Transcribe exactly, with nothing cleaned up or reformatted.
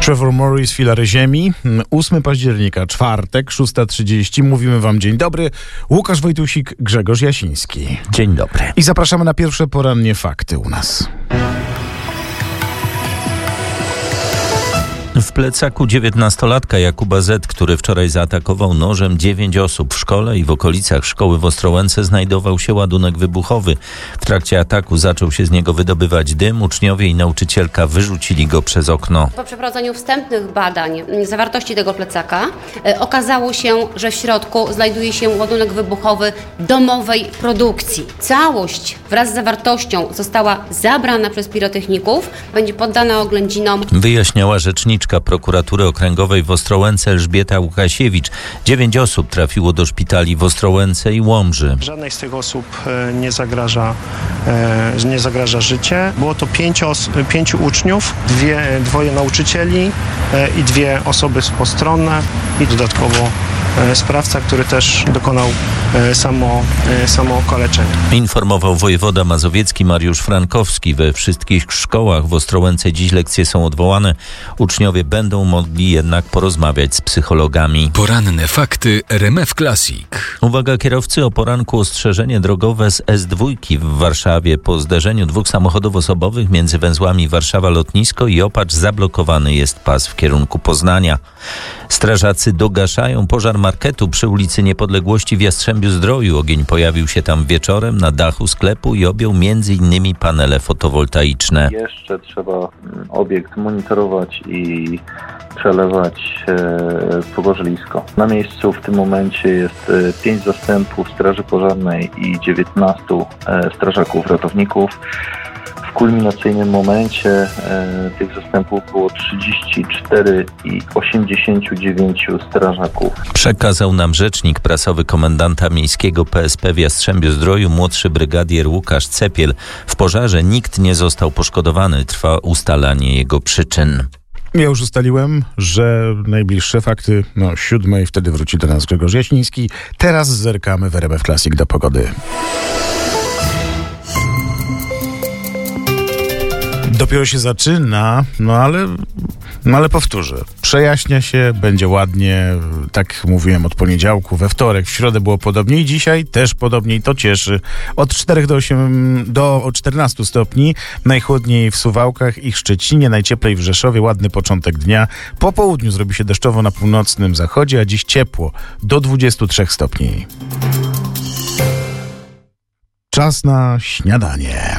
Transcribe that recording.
Trevor Morris, Filary Ziemi. ósmego października, czwartek, szósta trzydzieści. Mówimy wam dzień dobry. Łukasz Wojtusik, Grzegorz Jasiński. Dzień dobry. I zapraszamy na pierwsze porannie fakty u nas. W plecaku dziewiętnastolatka Jakuba Z., który wczoraj zaatakował nożem dziewięć osób w szkole i w okolicach szkoły w Ostrołęce, znajdował się ładunek wybuchowy. W trakcie ataku zaczął się z niego wydobywać dym. Uczniowie i nauczycielka wyrzucili go przez okno. Po przeprowadzeniu wstępnych badań zawartości tego plecaka e, okazało się, że w środku znajduje się ładunek wybuchowy domowej produkcji. Całość wraz z zawartością została zabrana przez pirotechników, będzie poddana oględzinom. Wyjaśniała rzeczniczka Prokuratury Okręgowej w Ostrołęce Elżbieta Łukasiewicz. Dziewięć osób trafiło do szpitali w Ostrołęce i Łomży. Żadnej z tych osób nie zagraża, nie zagraża życie. Było to pięć os- pięciu uczniów, dwie, dwoje nauczycieli i dwie osoby postronne i dodatkowo sprawca, który też dokonał samo, samookaleczenia. Informował wojewoda mazowiecki Mariusz Frankowski. We wszystkich szkołach w Ostrołęce dziś lekcje są odwołane. Uczniowie będą mogli jednak porozmawiać z psychologami. Poranne fakty R M F Classic. Uwaga kierowcy, o poranku ostrzeżenie drogowe z S dwa w Warszawie. Po zderzeniu dwóch samochodów osobowych między węzłami Warszawa-Lotnisko i Opacz zablokowany jest pas w kierunku Poznania. Strażacy dogaszają pożar marketu przy ulicy Niepodległości w Jastrzębiu-Zdroju. Ogień pojawił się tam wieczorem na dachu sklepu i objął między innymi panele fotowoltaiczne. Jeszcze trzeba obiekt monitorować i przelewać e, pogorzelisko. Na miejscu w tym momencie jest e, pięć zastępów straży pożarnej i dziewiętnastu e, strażaków ratowników. W kulminacyjnym momencie e, tych zastępów było trzydzieści cztery i osiemdziesięciu dziewięciu strażaków. Przekazał nam rzecznik prasowy komendanta miejskiego P S P w Jastrzębiu-Zdroju, młodszy brygadier Łukasz Cepiel. W pożarze nikt nie został poszkodowany. Trwa ustalanie jego przyczyn. Ja już ustaliłem, że najbliższe fakty no siódmej, wtedy wróci do nas Grzegorz Jasiński. Teraz zerkamy w R M F Classic do pogody. Dopiero się zaczyna, no ale, no ale powtórzę. Przejaśnia się, będzie ładnie, tak mówiłem od poniedziałku, we wtorek, w środę było podobnie i dzisiaj też podobnie i to cieszy. Od czterech do ośmiu, do czternastu stopni, najchłodniej w Suwałkach i Szczecinie, najcieplej w Rzeszowie, ładny początek dnia. Po południu zrobi się deszczowo na północnym zachodzie, a dziś ciepło, do dwudziestu trzech stopni. Czas na śniadanie.